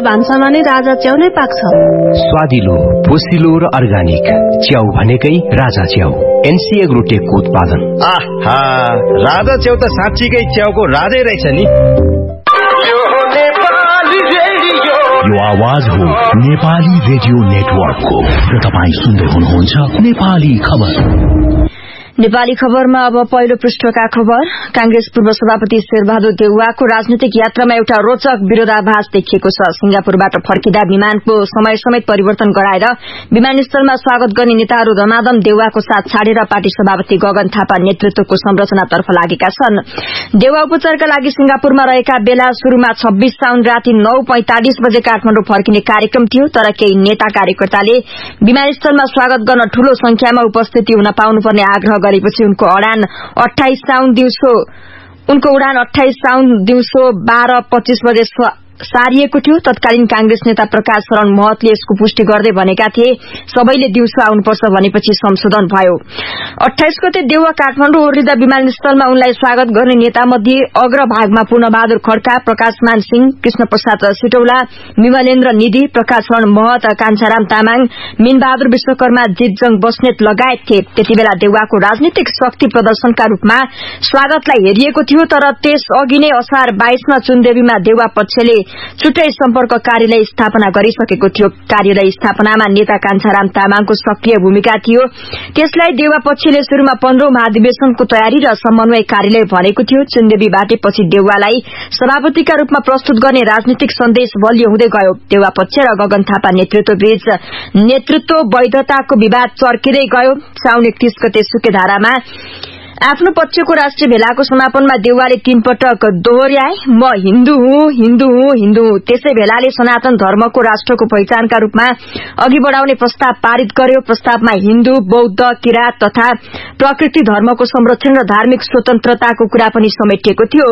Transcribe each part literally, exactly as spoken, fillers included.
भान्सामा नै राजा च्याउ नै पाक्छ। स्वादिलो, पोसिलो र अर्गानिक च्याउ भनेकै राजा च्याउ। एनसी एग्रोटेकको उत्पादन। आहा, राजा च्याउ त साँच्चीकै च्याउको राजै रहेछ नि। यो आवाज हो नेपाली रेडियो नेटवर्कको र तपाईँ सुन्दै हुनुहुन्छ नेपाली खबर। नेपाली खबरमा अब पहिलो पृष्ठका खबर। कांग्रेस पूर्व सभापति शेरबहादुर देउवाको राजनीतिक यात्रामा एउटा रोचक विरोधाभास देखिएको छ। सिंगापुरबाट फर्किँदा विमानको समय समेत परिवर्तन गराएर विमानस्थलमा स्वागत गर्ने नेताहरू धमाधम देउवाको साथ छाडेर पार्टी सभापति गगन थापा नेतृत्वको संरचनातर्फ लागेका छन्। देउवा उपचारका लागि सिंगापुरमा रहेका बेला शुरूमा छब्बीस साउन राति नौ पैंतालिस बजे काठमाडौँ फर्किने कार्यक्रम थियो, तर केही नेता कार्यकर्ताले विमानस्थलमा स्वागत गर्न ठूलो संख्यामा उपस्थिति हुन पाउनुपर्ने आग्रह गरेपछि उनको उडान अट्ठाइस साउन दिउँसो उनको उडान अट्ठाइस साउन दिउँसो बाह्र पच्चीस बजे सारिएको थियो। तत्कालीन कांग्रेस नेता प्रकाश शरण महतले यसको पुष्टि गर्दै भनेका थिए सबैले दिउँसो आउनुपर्छ भनेपछि संशोधन भयो। अट्ठाइस गते देउवा काठमाडौँ ओर्लिँदा विमानस्थलमा उनलाई स्वागत गर्ने नेता मध्ये अग्रभागमा पूर्णबहादुर खड्का, प्रकाशमान सिंह, कृष्ण प्रसाद सिटौला, विमलेन्द्र निधि, प्रकाश शरण महत, कान्छाराम तामाङ, मीनबहादुर विश्वकर्मा, जितजङ बस्नेत लगायत थिए। त्यतिबेला देउवाको राजनीतिक शक्ति प्रदर्शनका रूपमा स्वागतलाई हेरिएको थियो, तर त्यस अघि नै असार बाइसमा चुनदेवीमा देउवा पक्षले छुट्टै सम्पर्क कार्यालय स्थापना गरिसकेको थियो। कार्यालय स्थापनामा नेता कान्छाराम तामाङको सक्रिय भूमिका थियो। त्यसलाई देउवा पक्षले शुरूमा पन्ध्रौं महाधिवेशनको तयारी र समन्वय कार्यालय भनेको थियो। चुनदेवी बाटेपछि देउवालाई सभापतिका रूपमा प्रस्तुत गर्ने राजनीतिक सन्देश बलियो हुँदै गयो। देउवा पक्ष र गगन थापा नेतृत्वबीच नेतृत्व वैधताको विवाद चर्किँदै गयो। साउन एकतीस गते सुकेधारामा आफ्नो पक्षको राष्ट्रिय भेलाको समापनमा देउवाले तीन पटक दोहोर्याए, म हिन्दू हुँ, हिन्दू हुँ, हिन्दू हुँ। त्यसै भेलाले सनातन धर्मको राष्ट्रको पहिचानका रूपमा अघि बढ़ाउने प्रस्ताव पारित गर्यो। प्रस्तावमा हिन्दू, बौद्ध, किरात तथा प्रकृति धर्मको संरक्षण र धार्मिक स्वतन्त्रताको कुरा पनि समेटिएको थियो।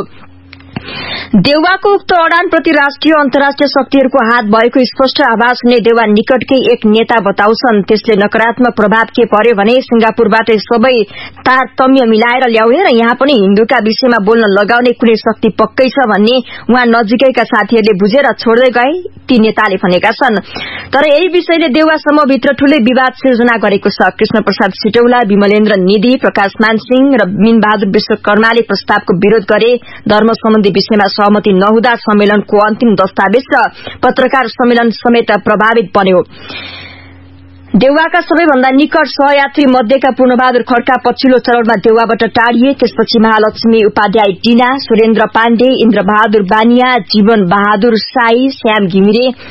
देउवाको उक्त अडानप्रति राष्ट्रिय अन्तर्राष्ट्रिय शक्तिहरूको हात भएको स्पष्ट आभास हुने देउवा निकटकै एक नेता बताउँछन्। त्यसले नकारात्मक प्रभाव के पर्यो भने सिंगापुरबाट सबै तारतम्य मिलाएर ल्याउने र यहाँ पनि हिन्दूका विषयमा बोल्न लगाउने कुनै शक्ति पक्कै छ भन्ने उहाँ नजिकैका साथीहरूले बुझेर छोड्दै गए, ती नेताले भनेका छन्। तर यही विषयले देउवा समूहभित्र ठूलै विवाद सिर्जना गरेको छ। कृष्ण प्रसाद सिटौला, विमलेन्द्र निधि, प्रकाशमान सिंह र मीनबहादुर विश्वकर्माले प्रस्तावको विरोध गरे। धर्म सम्बन्धी विषयमा सहमति नहुँदा सम्मेलनको अन्तिम दस्तावेज र पत्रकार सम्मेलन समेत प्रभावित बन्यो। देउवाका सबैभन्दा निकट सहयात्री मध्येका पूर्णबहादुर खड्का पछिल्लो चरणमा देउवाबाट टाढिए। त्यसपछि महालक्ष्मी उपाध्याय टीना, सुरेन्द्र पाण्डे, इन्द्र बहादुर बानिया, जीवन बहादुर साई, श्याम घिमिरे,